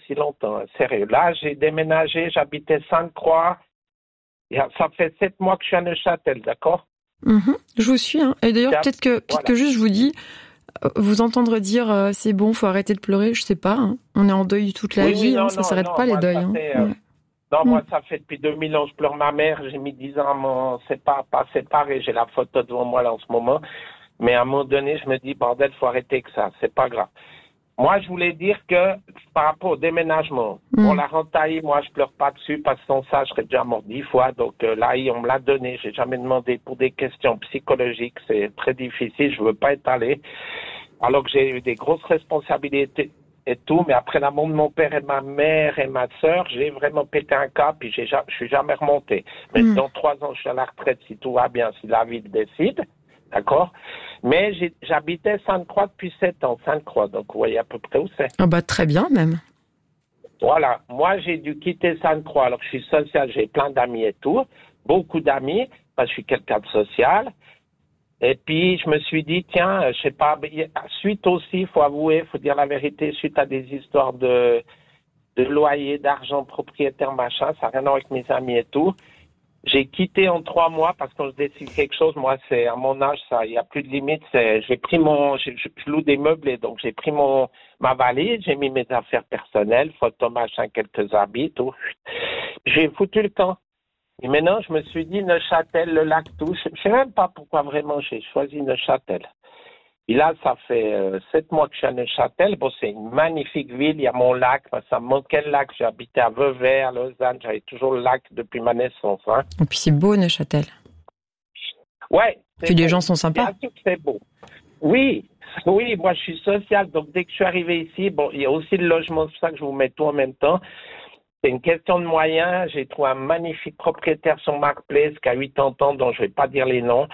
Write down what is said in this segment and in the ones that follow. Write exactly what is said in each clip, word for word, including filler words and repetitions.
aussi longtemps, hein, sérieux. Là, j'ai déménagé, j'habitais Sainte-Croix. Ça fait sept mois que je suis à Neuchâtel, d'accord? Mmh, je vous suis. Hein. Et d'ailleurs, J'ai... peut-être que, peut-être voilà. que juste je vous dis, vous entendre dire euh, c'est bon, faut arrêter de pleurer, je sais pas. Hein. On est en deuil toute la oui, vie, oui, non, hein, ça non, s'arrête non, pas moi, les deuils. Ça Hein. fait, euh... Ouais. Non, Mmh. moi, ça fait depuis deux mille ans, je pleure ma mère, j'ai mis dix ans à m'en séparer, pas séparer, j'ai la photo devant moi là en ce moment. Mais à un moment donné, je me dis, bordel, faut arrêter que ça, c'est pas grave. Moi, je voulais dire que par rapport au déménagement, mmh. bon, la rente A I, moi, je pleure pas dessus parce que sans ça, je serais déjà mort dix fois. Donc, euh, l'A I, on me l'a donné. J'ai jamais demandé pour des questions psychologiques. C'est très difficile. Je veux pas étaler. Alors que j'ai eu des grosses responsabilités et tout. Mais après la mort de mon père et de ma mère et ma sœur, j'ai vraiment pété un cap et j'ai, je suis jamais remonté. Mais mmh. dans trois ans, je suis à la retraite si tout va bien, si la vie le décide. D'accord? Mais j'ai, j'habitais Sainte-Croix depuis sept ans, Sainte-Croix, donc vous voyez à peu près où c'est. Ah bah très bien même. Voilà, moi j'ai dû quitter Sainte-Croix, alors que je suis social, j'ai plein d'amis et tout, beaucoup d'amis, parce que je suis quelqu'un de social. Et puis je me suis dit, tiens, je sais pas, suite aussi, il faut avouer, il faut dire la vérité, suite à des histoires de, de loyer, d'argent, propriétaire, machin, ça n'a rien à voir avec mes amis et tout. J'ai quitté en trois mois parce que quand je décide quelque chose, moi, c'est à mon âge, ça, il n'y a plus de limite. C'est, j'ai pris mon, je, je loue des meubles et donc j'ai pris mon, ma valise, j'ai mis mes affaires personnelles, photos, machin, quelques habits, tout. J'ai foutu le camp. Et maintenant, je me suis dit Neuchâtel, le lac, tout. Je ne sais même pas pourquoi vraiment j'ai choisi Neuchâtel. Et là, ça fait euh, sept mois que je suis à Neuchâtel. Bon, c'est une magnifique ville. Il y a mon lac. Ça me manquait le lac. J'ai habité à Veuvert, à Lausanne. J'avais toujours le lac depuis ma naissance. Hein. Et puis c'est beau, Neuchâtel. Ouais. Puis beau. Les gens sont sympas. Bien sûr que c'est beau. Oui. Oui, moi, je suis social. Donc, dès que je suis arrivé ici, bon, il y a aussi le logement. C'est pour ça que je vous mets tout en même temps. C'est une question de moyens. J'ai trouvé un magnifique propriétaire sur Marketplace qui a quatre-vingts ans, dont je ne vais pas dire les noms,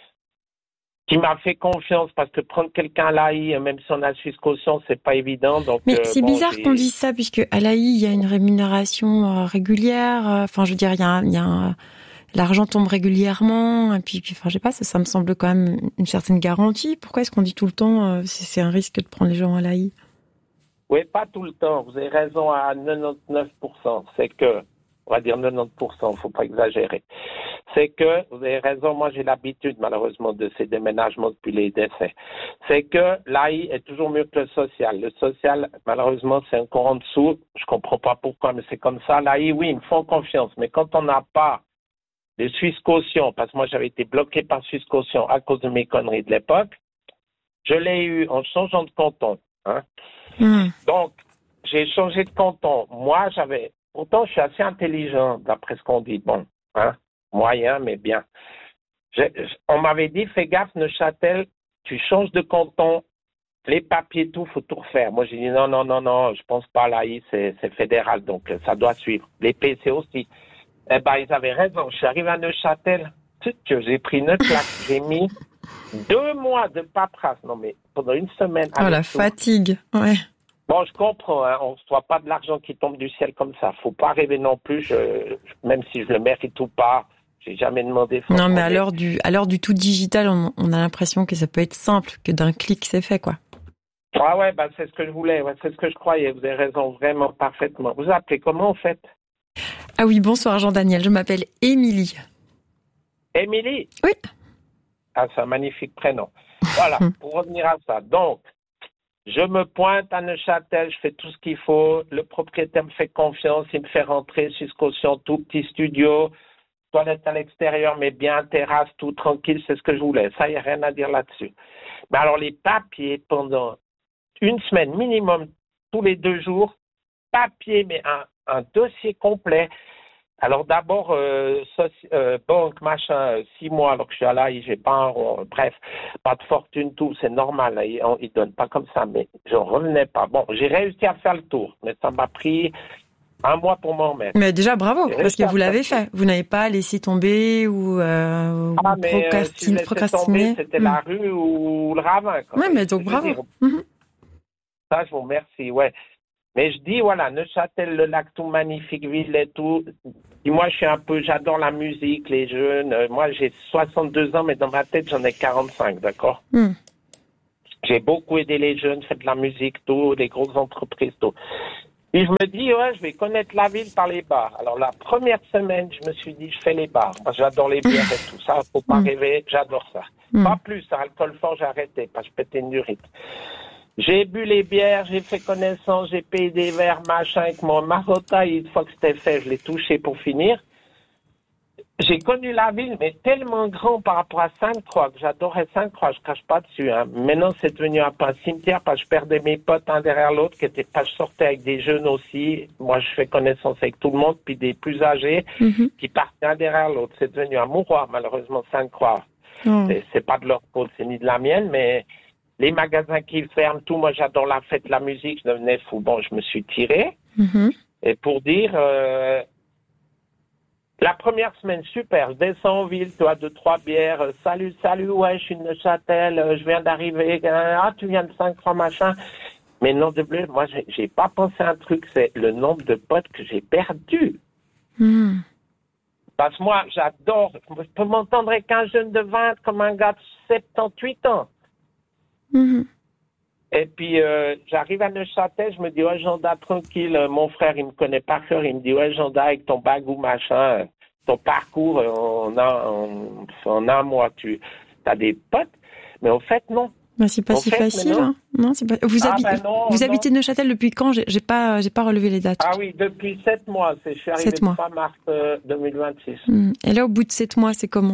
qui m'a fait confiance parce que prendre quelqu'un à l'A I, même si on a Suisse Caution, c'est pas évident. Donc, mais euh, c'est bon, bizarre j'ai... qu'on dise ça puisque à l'A I il y a une rémunération euh, régulière. Enfin, euh, je veux dire, il y a, il y a un, l'argent tombe régulièrement. Et puis, puis, enfin, je sais pas, ça, ça me semble quand même une certaine garantie. Pourquoi est-ce qu'on dit tout le temps euh, c'est, c'est un risque de prendre les gens à l'A I? Oui, pas tout le temps. Vous avez raison à quatre-vingt-dix-neuf pour cent. C'est que, on va dire quatre-vingt-dix pour cent, faut pas exagérer. C'est que, vous avez raison, moi j'ai l'habitude malheureusement de ces déménagements depuis les décès. C'est que l'A I est toujours mieux que le social. Le social, malheureusement, c'est encore en dessous. Je comprends pas pourquoi, mais c'est comme ça. L'A I, oui, ils me font confiance. Mais quand on n'a pas de Suisse Caution, parce que moi j'avais été bloqué par Suisse Caution à cause de mes conneries de l'époque, je l'ai eu en changeant de canton. Hein. Mmh. Donc, j'ai changé de canton. Moi, j'avais... Pourtant, je suis assez intelligent, d'après ce qu'on dit. Bon, hein, moyen, mais bien. Je, je, on m'avait dit, fais gaffe, Neuchâtel, tu changes de canton, les papiers, tout, faut tout refaire. Moi, j'ai dit, non, non, non, non, je pense pas, l'A I, c'est, c'est fédéral, donc ça doit suivre. Les P C aussi. Eh ben, ils avaient raison. Je suis arrivé à Neuchâtel, que j'ai pris une claque, j'ai mis deux mois de paperasse. Non, mais pendant une semaine. Oh, la fatigue, ouais. Bon, je comprends, hein, on ne reçoit pas de l'argent qui tombe du ciel comme ça. Faut pas rêver non plus, je, même si je le mérite ou pas, j'ai jamais demandé. Non, mais à l'heure du, à l'heure du tout digital, on, on a l'impression que ça peut être simple, que d'un clic c'est fait, quoi. Ah ouais, bah c'est ce que je voulais, ouais, c'est ce que je croyais. Vous avez raison, vraiment parfaitement. Vous appelez comment en fait? Ah oui, bonsoir Jean-Daniel, je m'appelle Émilie. Émilie? Oui. Ah, c'est un magnifique prénom. Voilà, pour revenir à ça. Donc, je me pointe à Neuchâtel, je fais tout ce qu'il faut. Le propriétaire me fait confiance, il me fait rentrer, Suisse Caution, tout petit studio, toilette à l'extérieur, mais bien terrasse, tout tranquille, c'est ce que je voulais. Ça, il n'y a rien à dire là-dessus. Mais alors, les papiers, pendant une semaine minimum, tous les deux jours, papier, mais un, un dossier complet. Alors d'abord, euh, soci- euh, banque, machin, euh, six mois, alors que je suis à l'A I, j'ai pas un rond, bref, pas de fortune, tout, c'est normal, là, ils, ils donnent pas comme ça, mais je revenais pas. Bon, j'ai réussi à faire le tour, mais ça m'a pris un mois pour m'en remettre. Mais déjà, bravo, parce que vous l'avez fait. Vous n'avez pas laissé tomber ou, euh, ah, ou mais, procrastine, euh, si procrastiner. Tomber, c'était mmh. la rue ou le ravin. Oui, mais donc bravo. Mmh. Ça, je vous remercie, ouais. Mais je dis, voilà, Neuchâtel, le lac, tout magnifique, ville et tout. Et moi, je suis un peu, j'adore la musique, les jeunes. Moi, j'ai soixante-deux ans, mais dans ma tête, j'en ai quarante-cinq, d'accord? Mm. J'ai beaucoup aidé les jeunes, fait de la musique, tout, des grosses entreprises, tout. Et je me dis, ouais, je vais connaître la ville par les bars. Alors, la première semaine, je me suis dit, je fais les bars. Parce que j'adore les bières et tout ça. Faut pas Mm. rêver, j'adore ça. Mm. Pas plus, hein, alcool fort, j'ai arrêté, parce que je pétais une durite. J'ai bu les bières, j'ai fait connaissance, j'ai payé des verres, machin, avec mon Marotta. Et une fois que c'était fait, je l'ai touché pour finir. J'ai connu la ville, mais tellement grand par rapport à Sainte-Croix, que j'adorais Sainte-Croix, je crache pas dessus. Hein. Maintenant, c'est devenu un peu un cimetière, parce que je perdais mes potes un derrière l'autre, qui étaient pas, je sortais avec des jeunes aussi. Moi, je fais connaissance avec tout le monde, puis des plus âgés, Mm-hmm. qui partaient un derrière l'autre. C'est devenu un mouroir, malheureusement, Sainte-Croix. Oh. C'est, c'est pas de leur faute, c'est ni de la mienne, mais les magasins qui ferment, tout, moi, j'adore la fête, la musique, je devenais fou. Bon, je me suis tiré. Mm-hmm. Et pour dire, euh, la première semaine, super, je descends en ville, tu as deux, trois bières, euh, salut, salut, ouais, je suis de Neuchâtel, euh, je viens d'arriver, euh, ah, tu viens de Sainte-Croix, machin. Mais non de bleu, moi, j'ai, j'ai pas pensé à un truc, c'est le nombre de potes que j'ai perdus. Mm. Parce que moi, j'adore, je peux m'entendre avec un jeune de vingt comme un gars de soixante-dix-huit ans. Mm-hmm. Et puis, euh, j'arrive à Neuchâtel, je me dis, ouais, Janda, tranquille, euh, mon frère, il me connaît par cœur, il me dit, ouais, Janda, avec ton bagou, machin, euh, ton parcours, euh, on a, on, en un mois, tu as des potes. Mais au fait, non. Bah, c'est pas En si fait, facile, maintenant- hein. Non, c'est pas. Vous, Ah, habi- ben non, vous non. habitez Neuchâtel depuis quand? J'ai j'ai pas, j'ai pas relevé les dates. Ah oui, depuis sept mois, c'est, je suis arrivé Sept le mois. trois mars euh, deux mille vingt-six. Mm. Et là, au bout de sept mois, c'est comment?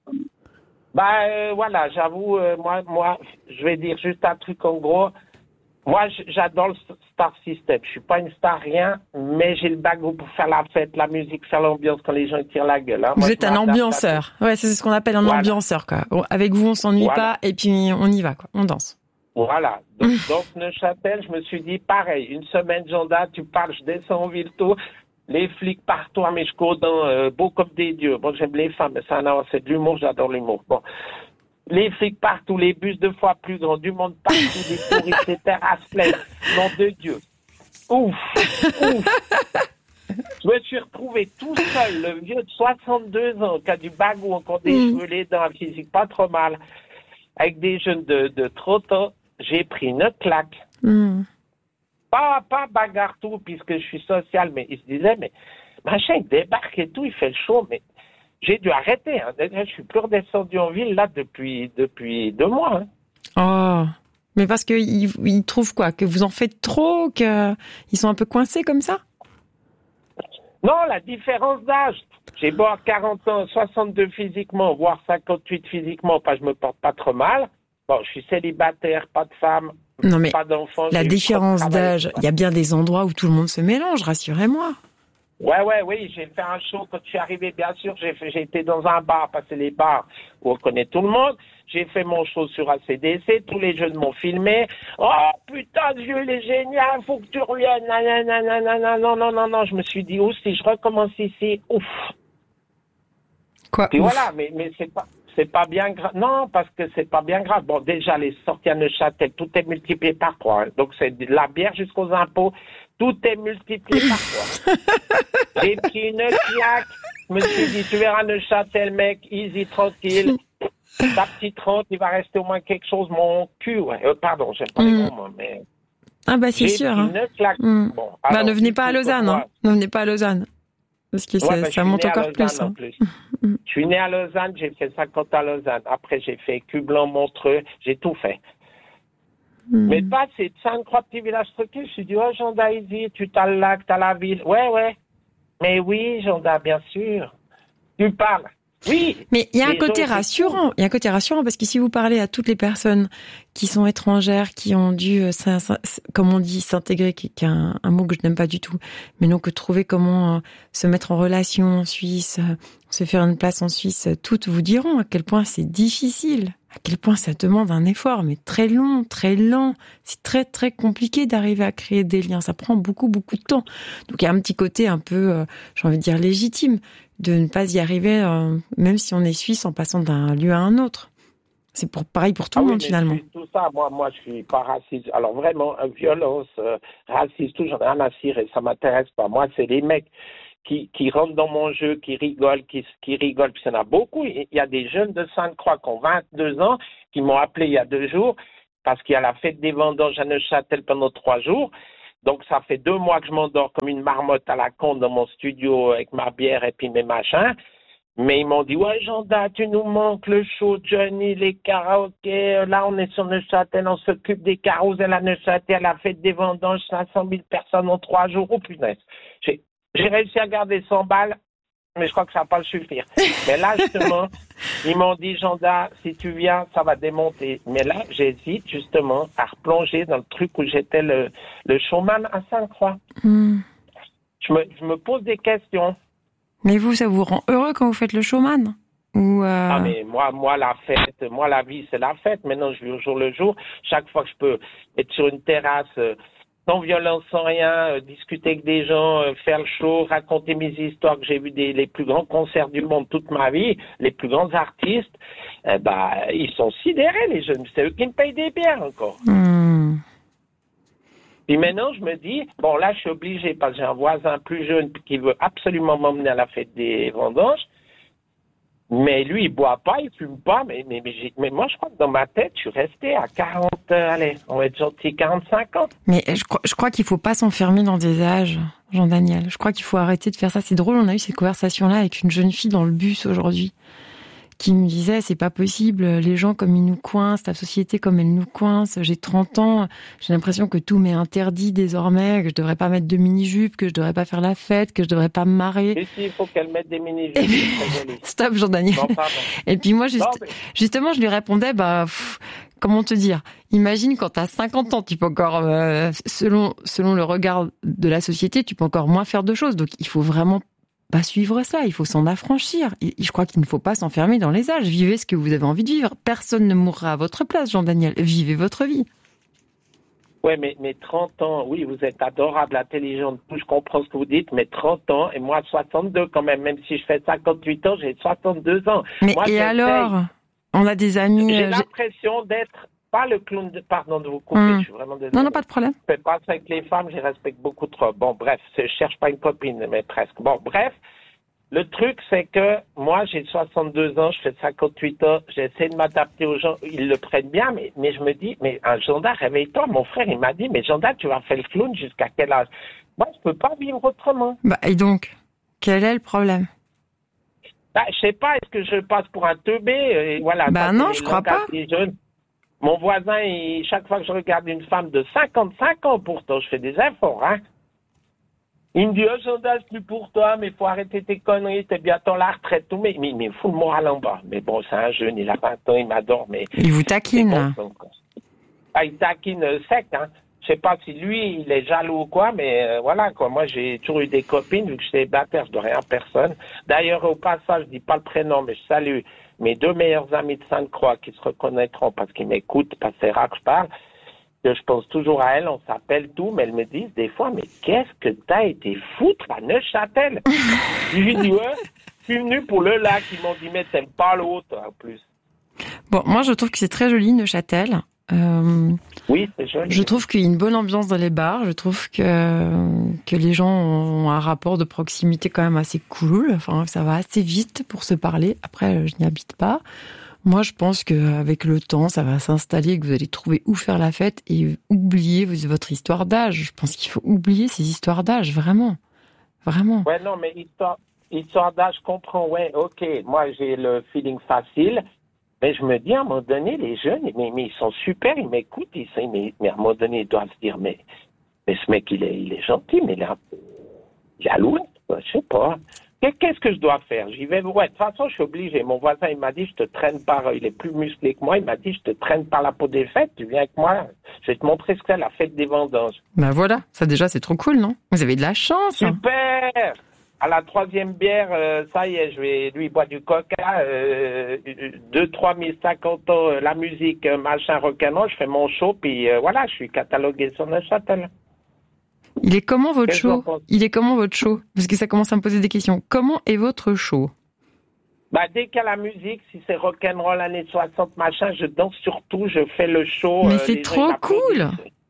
Bah, euh, voilà, j'avoue, euh, moi, moi, je vais dire juste un truc en gros. Moi, j- j'adore le star system. Je suis pas une star, rien, mais j'ai le bagou pour faire la fête, la musique, faire l'ambiance quand les gens ils tirent la gueule. Hein. Vous Moi, êtes je un m'adapte à ambianceur. Ouais, c'est ce qu'on appelle un Voilà. ambianceur, quoi. Bon, avec vous, on s'ennuie Voilà. pas, et puis on y va, quoi. On danse. tout. Voilà. Donc, donc, Neuchâtel, je me suis dit, pareil, une semaine, Janda, tu parles, je descends en ville, tout. Les flics partout à mes dans euh, beau comme des dieux. Bon, j'aime les femmes, mais ça, non, c'est de l'humour, j'adore l'humour. Bon. Les flics partout, les bus deux fois plus grands, du monde partout, des touristes, des terrasses pleines. Nom de Dieu. Ouf, ouf. Je me suis retrouvé tout seul, le vieux de soixante-deux ans, qui a du bagou, encore des Mm. cheveux, les dents, un physique pas trop mal, avec des jeunes de, de trente ans. J'ai pris une claque. Mm. Pas, pas bagarre tout, puisque je suis social, mais il se disait, mais machin, il débarque et tout, il fait le show, mais j'ai dû arrêter. Hein. Je suis plus redescendu en ville, là, depuis, depuis deux mois. Hein. Oh. Mais parce que ils, ils trouvent quoi? Que vous en faites trop? Que ils sont un peu coincés comme ça? Non, la différence d'âge. J'ai beau avoir quarante ans, soixante-deux physiquement, voire cinquante-huit physiquement, pas je me porte pas trop mal. Bon, je suis célibataire, pas de femme, Non, mais pas d'enfant. la j'ai eu différence trop de travail. d'âge, il y a bien des endroits où tout le monde se mélange, rassurez-moi. Ouais, ouais, oui, j'ai fait un show quand je suis arrivé, bien sûr, j'ai fait, j'ai été dans un bar, parce que les bars où on connaît tout le monde. J'ai fait mon show sur A C D C, tous les jeunes m'ont filmé. Oh, putain, Dieu, il est génial, faut que tu reviennes. Non, non, non, non, non, non, non, non, non, je me suis dit, ouf, si je recommence ici, ouf. Quoi? Puis Ouf. voilà, mais, mais c'est pas, c'est pas bien grave. Non, parce que c'est pas bien grave. Bon, déjà, les sorties à Neuchâtel, tout est multiplié par trois. Hein. Donc, c'est de la bière jusqu'aux impôts. Tout est multiplié par trois. J'ai pris une claque. Je me suis dit, tu verras Neuchâtel, mec, easy, tranquille. Ta petite rente, il va rester au moins quelque chose. Mon cul, ouais. Euh, pardon, j'aime pas les Mm. gros mots, mais Ah bah c'est j'ai sûr. pris Hein. une claque. Mm. Bon, Bah alors, ne venez du pas à coup, Lausanne, moi- hein. Ne venez pas à Lausanne. Parce que Ouais, ça, bah, je ça suis monte né à encore Lausanne, plus. en Hein. plus. Mm. Je suis né à Lausanne, j'ai fait cinquante à Lausanne. Après, j'ai fait Cublan, Montreux, j'ai tout fait. Mm. Mais pas ces Sainte-Croix, petits villages truqués. Je me suis dit, oh, Janda, easy, tu t'as le lac, t'as la ville. Ouais, ouais. Mais oui, Janda, bien sûr. Tu parles. Oui. Mais il y a un Les côté gens, c'est rassurant. Il y a un côté rassurant parce que si vous parlez à toutes les personnes qui sont étrangères, qui ont dû, euh, ça, ça, comme on dit, s'intégrer, qui est un, un mot que je n'aime pas du tout, mais donc trouver comment euh, se mettre en relation en Suisse, euh, se faire une place en Suisse, euh, toutes vous diront à quel point c'est difficile, à quel point ça demande un effort, mais très long, très lent. C'est très très compliqué d'arriver à créer des liens. Ça prend beaucoup beaucoup de temps. Donc il y a un petit côté un peu, euh, j'ai envie de dire légitime, de ne pas y arriver, euh, même si on est suisse, en passant d'un lieu à un autre. C'est pour, pareil pour tout Ah le oui, monde, mais finalement. je suis tout ça, moi, moi, je suis pas raciste. Alors vraiment, euh, violence, euh, raciste, tout, j'en ai rien à cirer, ça m'intéresse pas. Moi, c'est les mecs qui, qui rentrent dans mon jeu, qui rigolent, qui, qui rigolent, puis il y en a beaucoup. Il y a des jeunes de Sainte-Croix qui ont vingt-deux ans, qui m'ont appelé il y a deux jours, parce qu'il y a la fête des vendanges à Neuchâtel pendant trois jours. Donc, ça fait deux mois que je m'endors comme une marmotte à la con dans mon studio avec ma bière et puis mes machins. Mais ils m'ont dit, ouais, Janda, tu nous manques le show, Johnny, les karaokés. Là, on est sur Neuchâtel, on s'occupe des carousels à Neuchâtel, la fête des vendanges, cinq cent mille personnes en trois jours. Oh, punaise. J'ai, j'ai réussi à garder cent balles, mais je crois que ça va pas le suffire. Mais là, justement, ils m'ont dit, Janda, si tu viens, ça va démonter. Mais là, j'hésite, justement, à replonger dans le truc où j'étais le, le showman à Sainte-Croix. Mm. Je me, je me pose des questions. Mais vous, ça vous rend heureux quand vous faites le showman? Ou euh... Ah mais moi, moi la fête, moi la vie c'est la fête. Maintenant je vis au jour le jour. Chaque fois que je peux être sur une terrasse, euh, sans violence, sans rien, euh, discuter avec des gens, euh, faire le show, raconter mes histoires, que j'ai vu des les plus grands concerts du monde toute ma vie, les plus grands artistes, eh ben ils sont sidérés les jeunes. C'est eux qui me payent des bières encore. Mmh. Puis maintenant, je me dis, bon, là, je suis obligé parce que j'ai un voisin plus jeune qui veut absolument m'emmener à la fête des vendanges. Mais lui, il boit pas, il fume pas. Mais, mais, mais, mais moi, je crois que dans ma tête, je suis resté à quarante, euh, allez, on va être gentil, quarante-cinq ans. Mais je crois, je crois qu'il faut pas s'enfermer dans des âges, Jean-Daniel. Je crois qu'il faut arrêter de faire ça. C'est drôle, on a eu cette conversation-là avec une jeune fille dans le bus aujourd'hui, qui me disait, c'est pas possible, les gens comme ils nous coincent, la société comme elle nous coince, j'ai trente ans, j'ai l'impression que tout m'est interdit désormais, que je devrais pas mettre de mini-jupe, que je devrais pas faire la fête, que je devrais pas me marrer. Mais si, il faut qu'elle mette des mini-jupes. Puis... Stop, Jean-Daniel. Non, et puis moi, juste... non, mais... justement, je lui répondais, bah, pff, comment te dire, imagine quand t'as cinquante ans, tu peux encore, euh, selon, selon le regard de la société, tu peux encore moins faire de choses, donc il faut vraiment pas suivre ça, il faut s'en affranchir. Et je crois qu'il ne faut pas s'enfermer dans les âges. Vivez ce que vous avez envie de vivre. Personne ne mourra à votre place, Jean-Daniel. Vivez votre vie. Ouais, mais, mais trente ans, oui, vous êtes adorable, intelligente, je comprends ce que vous dites, mais trente ans, et moi soixante-deux quand même, même si je fais cinquante-huit ans, j'ai soixante-deux ans. Mais moi, et alors? On a des amis... J'ai l'impression d'être... Pas le clown de... Pardon de vous couper, mmh. je suis vraiment désolé. Non, non, pas de problème. Je fais pas ça avec les femmes, je les respecte beaucoup trop. Bon, bref, je cherche pas une copine, mais presque. Bon, bref, le truc, c'est que moi, j'ai soixante-deux ans, je fais cinquante-huit ans, j'essaie de m'adapter aux gens, ils le prennent bien, mais, mais je me dis, mais un Janda, réveille-toi. Mon frère, il m'a dit, mais Janda, tu vas faire le clown jusqu'à quel âge? Moi, je peux pas vivre autrement. Bah, et donc, quel est le problème? Bah, je sais pas, est-ce que je passe pour un teubé? Et voilà. Bah non, je crois pas. Mon voisin, il, chaque fois que je regarde une femme de cinquante-cinq ans, pourtant, je fais des efforts, hein. Il me dit, oh, Janda, c'est plus pour toi, mais faut arrêter tes conneries, t'es bientôt à la retraite, tout, mais, mais, mais il fout le moral en bas. Mais bon, c'est un jeune, il a vingt ans, il m'adore, mais... Il vous taquine. Bon, donc, ah, il taquine sec, hein. Je sais pas si lui, il est jaloux ou quoi, mais euh, voilà, quoi. Moi, j'ai toujours eu des copines, vu que j'étais bâtard, je dois rien à personne. D'ailleurs, au passage, je dis pas le prénom, mais je salue mes deux meilleurs amis de Sainte-Croix qui se reconnaîtront parce qu'ils m'écoutent, parce que c'est rare que je parle, que je pense toujours à elle, on s'appelle tout, mais elles me disent des fois, mais qu'est-ce que t'as été foutre à Neuchâtel? Je lui dis, ouais, je suis venu pour le lac, ils m'ont dit, mais t'aimes pas l'autre, en plus. Bon, moi, je trouve que c'est très joli, Neuchâtel. Euh, oui, c'est joli. Je trouve qu'il y a une bonne ambiance dans les bars. Je trouve que que les gens ont un rapport de proximité quand même assez cool. Enfin, ça va assez vite pour se parler. Après, je n'y habite pas. Moi, je pense qu'avec le temps, ça va s'installer, que vous allez trouver où faire la fête et oublier votre histoire d'âge. Je pense qu'il faut oublier ces histoires d'âge, vraiment, vraiment. Ouais, non, mais histoire histoire d'âge, je comprends. Ouais, ok. Moi, j'ai le feeling facile. Mais je me dis, à un moment donné, les jeunes, mais, mais ils sont super, ils m'écoutent, ils, mais, mais à un moment donné, ils doivent se dire, mais, mais ce mec, il est, il est gentil, mais il est, il est à l'ouest, je sais pas. Qu'est-ce que je dois faire? J'y vais, ouais, de toute façon, je suis obligé. Mon voisin, il m'a dit, je te traîne par, il est plus musclé que moi, il m'a dit, je te traîne par la peau des fêtes, tu viens avec moi, je vais te montrer ce que c'est la fête des vendanges. Ben voilà, ça déjà, c'est trop cool, non? Vous avez de la chance. Super! Hein. À la troisième bière, euh, ça y est, je vais lui boire du coca, euh, deux, trois mille cinquante ans, euh, la musique, euh, machin, rock'n'roll, je fais mon show, puis euh, voilà, je suis catalogué sur Neuchâtel. Il est comment votre show? Il est comment votre show? Parce que ça commence à me poser des questions. Comment est votre show? Bah, dès qu'il y a la musique, si c'est rock'n'roll années soixante, machin, je danse surtout, je fais le show. Mais euh, c'est trop cool!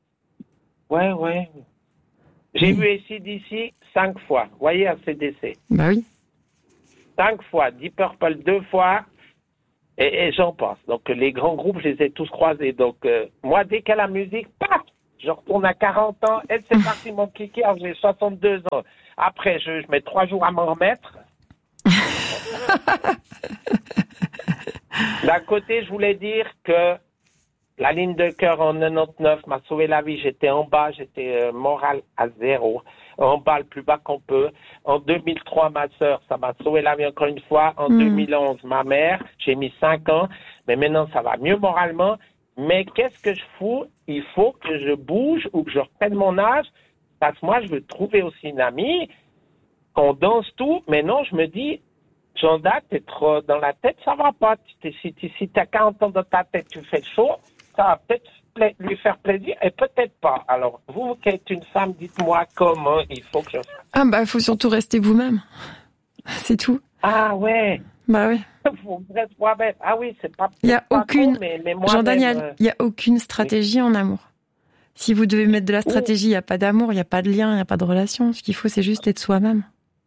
Ouais, ouais. J'ai oui. vu A C D C cinq fois. Vous voyez, A C D C. Bah oui. Cinq fois. Deep Purple deux fois. Et, et j'en passe. Donc, les grands groupes, je les ai tous croisés. Donc, euh, moi, dès qu'il y a la musique, paf, Je retourne à quarante ans. Et c'est parti mon kiki. Alors, j'ai soixante-deux ans. Après, je, je mets trois jours à m'en remettre. D'un côté, je voulais dire que la ligne de cœur en quatre-vingt-dix-neuf m'a sauvé la vie. J'étais en bas, j'étais euh, moral à zéro. En bas, le plus bas qu'on peut. En deux mille trois, ma sœur, ça m'a sauvé la vie encore une fois. En mmh. deux mille onze, ma mère, j'ai mis cinq ans. Mais maintenant, ça va mieux moralement. Mais qu'est-ce que je fous? Il faut que je bouge ou que je reprenne mon âge. Parce que moi, je veux trouver aussi une amie, qu'on danse tout. Mais non, je me dis, Jean-Dac, t'es trop dans la tête, ça va pas. Si, si, si t'as quarante ans dans ta tête, tu fais chaud, ça va peut-être pla- lui faire plaisir et peut-être pas. Alors, vous qui êtes une femme, dites-moi comment il faut que je fasse. Ah bah, il faut surtout rester vous-même. C'est tout. Ah ouais. Bah oui. Vous restez moi-même. Ah oui, c'est pas. Il y a aucune. Con, mais, mais Jean-Daniel, euh... il y a aucune stratégie oui. en amour. Si vous devez mettre de la stratégie, il n'y a pas d'amour, il n'y a pas de lien, il n'y a pas de relation. Ce qu'il faut, c'est juste être soi-même.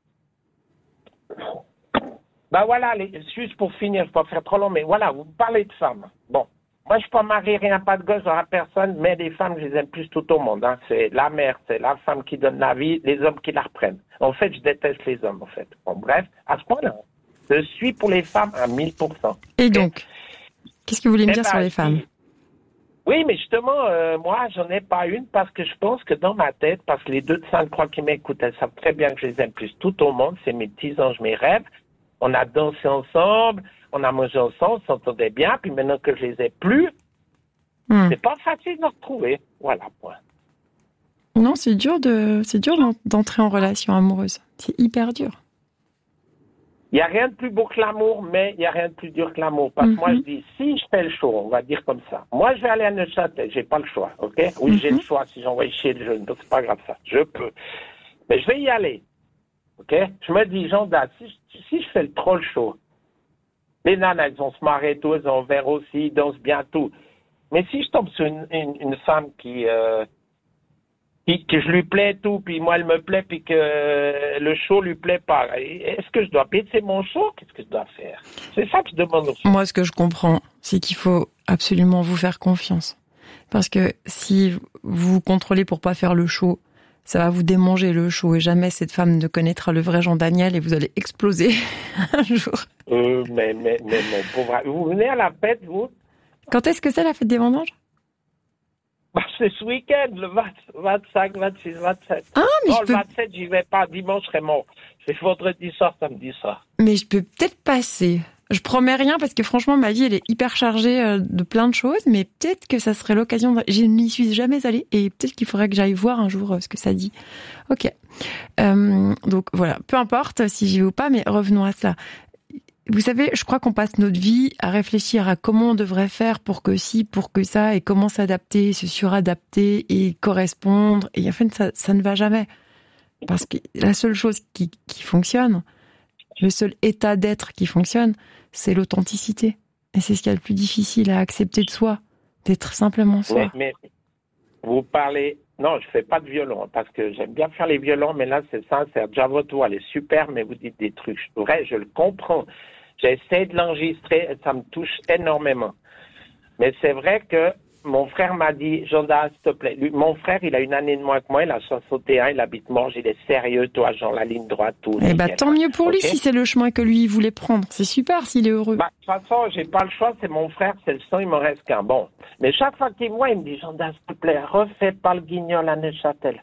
Ben voilà, les, juste pour finir, je ne vais pas faire trop long, mais voilà, vous parlez de femmes. Bon, moi je ne suis pas marié, rien, pas de gosse, j'aurai personne, mais les femmes, je les aime plus tout au monde. Hein. C'est la mère, c'est la femme qui donne la vie, les hommes qui la reprennent. En fait, je déteste les hommes, en fait. Bon, bref, à ce point-là, je suis pour les femmes à mille pour cent. Et donc, qu'est-ce que vous voulez me dire ben, sur les femmes? Oui, mais justement, euh, moi, j'en ai pas une parce que je pense que dans ma tête, parce que les deux de Sainte-Croix qui m'écoutent, elles savent très bien que je les aime plus tout au monde, c'est mes petits anges, mes rêves. On a dansé ensemble, on a mangé ensemble, on s'entendait bien, puis maintenant que je les ai plus, mmh. c'est pas facile de les retrouver. Voilà, point. Non, c'est dur de, c'est dur d'entrer en relation amoureuse. C'est hyper dur. Il n'y a rien de plus beau que l'amour, mais il n'y a rien de plus dur que l'amour. Parce que mmh. moi, je dis, si je fais le choix, on va dire comme ça. Moi, je vais aller à Neuchâtel, j'ai pas le choix, ok? Oui, mmh. j'ai le choix si j'envoie chier le jeune, donc c'est pas grave ça. Je peux. Mais je vais y aller. OK? Je me dis, Jean-Dac, si, si je fais le troll show, les nanas, elles vont se marrer tout, elles ont verre aussi, ils dansent bien tout. Mais si je tombe sur une, une, une femme qui, euh, qui, que je lui plais tout, puis moi, elle me plaît, puis que euh, le show lui plaît pas, est-ce que je dois baisser mon show? Qu'est-ce que je dois faire? C'est ça que je demande aussi. Moi, ce que je comprends, c'est qu'il faut absolument vous faire confiance. Parce que si vous vous contrôlez pour pas faire le show, ça va vous démanger le show et jamais cette femme ne connaîtra le vrai Jean-Daniel et vous allez exploser un jour. Euh, mais, mais, mais, mon pauvre... Vous venez à la fête, vous? Quand est-ce que c'est la fête des vendanges? Bah, c'est ce week-end, le vingt, vingt-cinq, vingt-six, vingt-sept. Ah, mais non, je le peux... vingt-sept, j'y vais pas. Dimanche, je serai mort. C'est vendredi soir, samedi soir. Mais je peux peut-être passer. Je promets rien parce que franchement, ma vie, elle est hyper chargée de plein de choses, mais peut-être que ça serait l'occasion de... Je n'y suis jamais allée et peut-être qu'il faudrait que j'aille voir un jour ce que ça dit. Ok. Euh, donc voilà, peu importe si j'y vais ou pas, mais revenons à cela. Vous savez, je crois qu'on passe notre vie à réfléchir à comment on devrait faire pour que ci, pour que ça, et comment s'adapter, se suradapter et correspondre. Et en fait, ça, ça ne va jamais. Parce que la seule chose qui, qui fonctionne, le seul état d'être qui fonctionne, c'est l'authenticité. Et c'est ce qu'il y a le plus difficile à accepter de soi, d'être simplement soi. Mais, mais vous parlez... Non, je fais pas de violon, parce que j'aime bien faire les violons, mais là, c'est sincère. Déjà, votre voix, elle est super, mais vous dites des trucs. Vrai, je le comprends. J'essaie de l'enregistrer et ça me touche énormément. Mais c'est vrai que mon frère m'a dit, Jean-Dac, s'il te plaît. Lui, mon frère, il a une année de moins que moi, il a soixante et un, il habite Morges, il est sérieux, toi, genre la ligne droite, tout. Eh ben, tant mieux pour lui, okay? Si c'est le chemin que lui voulait prendre. C'est super s'il est heureux. Bah, de toute façon, j'ai pas le choix, c'est mon frère, c'est le sang, il m'en reste qu'un. Bon. Mais chaque fois qu'il me voit, il me dit, Jean-Dac, s'il te plaît, refais pas le guignol à Neuchâtel.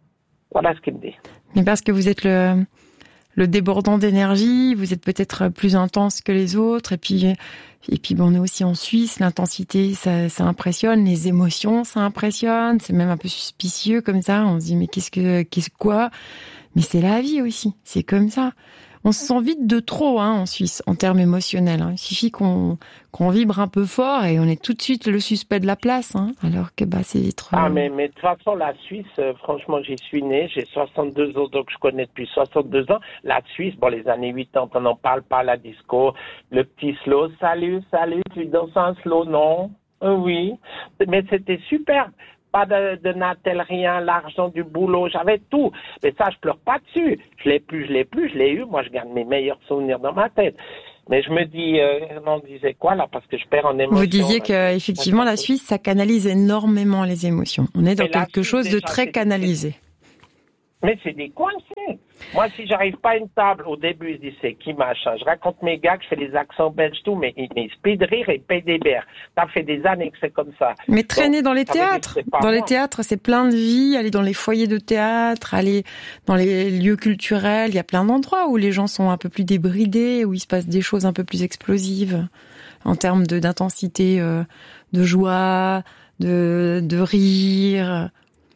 Voilà ce qu'il me dit. Mais parce que vous êtes le, le débordant d'énergie, vous êtes peut-être plus intense que les autres, et puis, et puis bon, on est aussi en Suisse, l'intensité, ça, ça impressionne, les émotions, ça impressionne, c'est même un peu suspicieux comme ça, on se dit, mais qu'est-ce que, qu'est-ce quoi? Mais c'est la vie aussi, c'est comme ça. On se sent vite de trop, hein, en Suisse, en termes émotionnels, hein. Il suffit qu'on, qu'on vibre un peu fort et on est tout de suite le suspect de la place, hein. Alors que, bah, c'est trop... Ah, mais, mais de toute façon, la Suisse, euh, franchement, j'y suis né, j'ai soixante-deux ans, donc je connais depuis soixante-deux ans. La Suisse, bon, les années quatre-vingt-dix, on n'en parle pas, la disco, le petit slow, salut, salut, tu danses un slow, non? Euh, oui. Mais c'était super. Pas de, de Natel, rien, l'argent du boulot, j'avais tout. Mais ça, je pleure pas dessus. Je l'ai plus, je l'ai plus, je l'ai eu. Moi, je garde mes meilleurs souvenirs dans ma tête. Mais je me dis, euh, on disait quoi là, parce que je perds en émotion. Vous disiez que effectivement la Suisse, ça canalise énormément les émotions. On est dans Mais quelque Suisse, chose de déjà, très c'est- canalisé. Mais c'est des coincés. Moi, si j'arrive pas à une table, au début, je dis c'est qui machin. Je raconte mes gags, je fais les accents belges, tout, mais ils ils speed rire et payent des bières. Ça fait des années que c'est comme ça. Mais traîner Donc, dans les ça veut dire que théâtres, c'est pas dans les moi. théâtres, c'est plein de vie. Aller dans les foyers de théâtre, aller dans les lieux culturels, il y a plein d'endroits où les gens sont un peu plus débridés, où il se passe des choses un peu plus explosives en termes de d'intensité, euh, de joie, de de rire.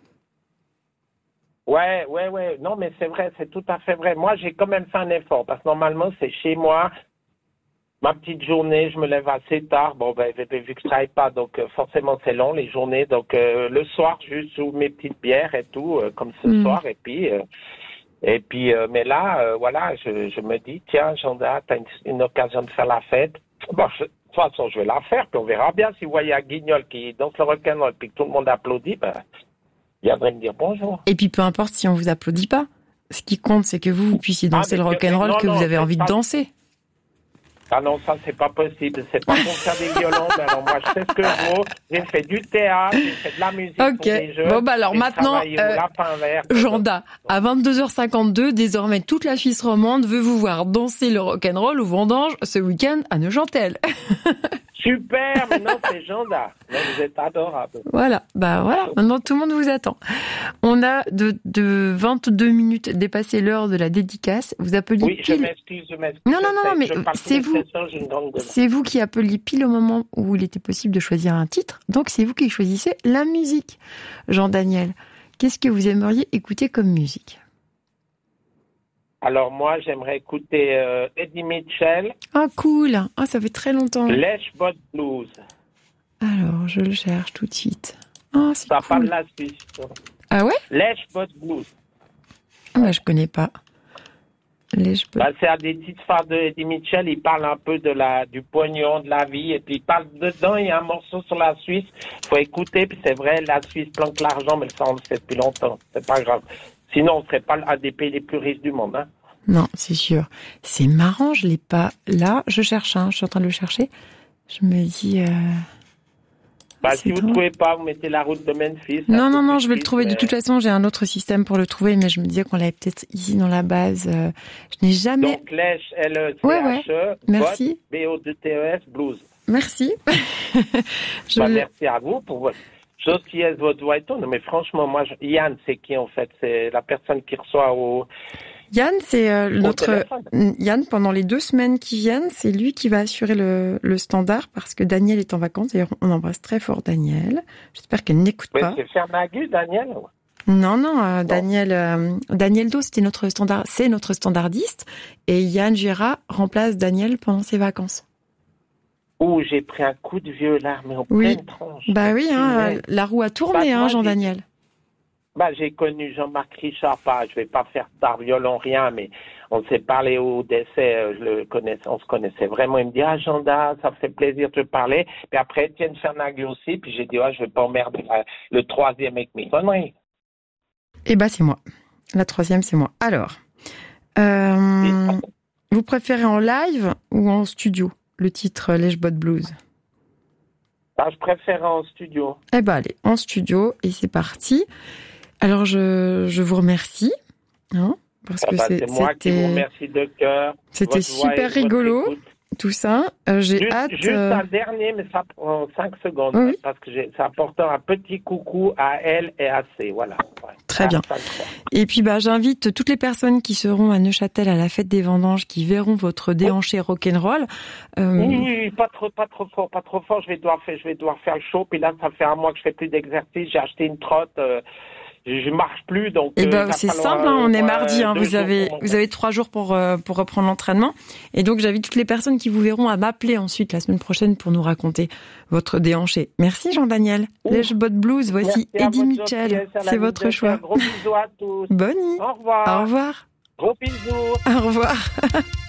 Ouais, ouais, ouais. Non, mais c'est vrai, c'est tout à fait vrai. Moi, j'ai quand même fait un effort parce que normalement, c'est chez moi. Ma petite journée, je me lève assez tard. Bon, ben, vu que je travaille pas, donc euh, forcément, c'est long les journées. Donc, euh, le soir, juste sous mes petites bières et tout, euh, comme ce Mm. soir. Et puis, euh, et puis, euh, mais là, euh, voilà, je, je me dis, tiens, Janda, t'as une, une occasion de faire la fête. Bon, je- de toute façon, je vais la faire, puis on verra bien. Si vous voyez un guignol qui danse le rock'n'roll, puis que tout le monde applaudit, ben, il viendrait me dire bonjour. Et puis peu importe si on vous applaudit pas. Ce qui compte, c'est que vous, vous puissiez danser Ah, mais le que- rock'n'roll non, que non, vous avez c'est envie de pas- danser. Ah non, ça, c'est pas possible. C'est pas pour faire des violons. Ben alors, moi, je sais ce que je vaux. J'ai fait du théâtre, j'ai fait de la musique Ok. pour des jeunes. Bon, bah alors J'ai maintenant, travaillé au euh, Lapin Vert. Janda, à vingt-deux heures cinquante-deux, désormais toute la Suisse romande veut vous voir danser le rock'n'roll au vendange ce week-end à Neuchâtel. Super, maintenant, c'est Janda. Non, vous êtes adorable. Voilà, bah voilà, maintenant tout le monde vous attend. On a de, de vingt-deux minutes dépassé l'heure de la dédicace. Vous appeliez Oui, je pile... m'excuse, je m'excuse. Non, non, non, Je sais, mais je parle c'est tous vous. les sessions, j'ai une grande gueule. C'est vous qui appeliez pile au moment où il était possible de choisir un titre. Donc c'est vous qui choisissez la musique. Jean-Daniel, qu'est-ce que vous aimeriez écouter comme musique? Alors, moi, j'aimerais écouter euh, Eddie Mitchell, Ah cool, ah ça fait très longtemps. Lèche-Botte Blues. Alors je le cherche tout de suite. Ah c'est Ça parle cool. de la Suisse. Ah ouais? Lèche-Botte Blues. Ah bah je connais pas. Les je peux. Bah, c'est un des titres phares de Eddie Mitchell. Il parle un peu de la, du pognon, de la vie. Et puis, il parle dedans, il y a un morceau sur la Suisse. Faut écouter. Puis, c'est vrai, la Suisse planque l'argent, mais ça, on le sait depuis longtemps. C'est pas grave. Sinon, on serait pas un des pays les plus riches du monde, hein. Non, c'est sûr. C'est marrant, je l'ai pas là. Je cherche, hein, je suis en train de le chercher. Je me dis. Euh... Bah, c'est si vous ne drôle. trouvez pas, vous mettez la route de Memphis. Non, un non, peu non, plus je vais le vite, trouver. De mais- toute façon, j'ai un autre système pour le trouver, mais je me disais qu'on l'avait peut-être ici dans la base. Euh, Je n'ai jamais. Donc, Lèche, L E C Ouais, H E, Merci. B O D T E S, Blues. Merci. je Bah, l'ai- merci à vous pour votre gentillesse, votre voix et tout. Non, mais franchement, moi, je- Yann, c'est qui, en fait? C'est la personne qui reçoit au, Yann, c'est euh, au notre téléphone. Yann pendant les deux semaines qui viennent, c'est lui qui va assurer le, le standard parce que Daniel est en vacances. D'ailleurs, on embrasse très fort Daniel. J'espère qu'elle n'écoute Mais pas. c'est Fernagu, Daniel? Non, non, euh, Daniel, euh, Daniel Do, c'était notre standard, c'est notre standardiste, et Yann Gérard remplace Daniel pendant ses vacances. Ouh, j'ai pris un coup de vieux là, mais en Oui. pleine tronche. Bah oui, hein, Punaise. la roue a tourné, Bah, hein, moi, Jean-Daniel. Bah, j'ai connu Jean-Marc Richard, pas, je vais pas faire star violon, rien, mais on s'est parlé au décès, euh, je le connaissais, on se connaissait vraiment. Il me dit, ah, Janda, ça me fait plaisir de te parler. Puis après, Étienne Fernagu aussi, puis j'ai dit, ah, je vais pas emmerder la- le troisième avec mes conneries. Eh ben, c'est moi. La troisième, c'est moi. Alors, euh, vous préférez en live ou en studio le titre Lèche-Bot Blues? Bah, je préfère en studio. Eh ben, allez, en studio, et c'est parti. Alors, je, je vous remercie, hein, parce Ah que bah, c'est- c'est moi qui vous c'était, remercie de cœur. c'était Votre voix et super votre rigolo, écoute. tout ça. Euh, j'ai Juste, hâte. juste euh, un dernier, mais ça prend cinq secondes. Oui. Parce que j'ai- c'est important, un petit coucou à elle et à C. Voilà. Ouais. Très Ah, bien. ça, je crois. Et puis, bah, j'invite toutes les personnes qui seront à Neuchâtel à la fête des vendanges, qui verront votre déhanché rock'n'roll. Euh, Oui, oui, oui, pas trop, pas trop fort, pas trop fort. Je vais devoir faire, je vais devoir faire le show. Puis là, ça fait un mois que je fais plus d'exercice. J'ai acheté une trotte. euh, je, je marche plus, donc. Eh euh, ben, il va c'est falloir, simple, hein, on euh, est moi, mardi, hein, deux vous jours avez, pour mon- vous avez trois jours pour, euh, pour reprendre l'entraînement. Et donc, j'invite toutes les personnes qui vous verront à m'appeler ensuite la semaine prochaine pour nous raconter votre déhanché. Merci Jean-Daniel. Ouh. Lèche-Bot Blues, voici Merci à Eddie votre Mitchell. gentillesse, à la C'est votre Ligue de choix. Terre. Gros bisous à tous. Bonne nuit. Au revoir. Au revoir. Gros bisous. Au revoir.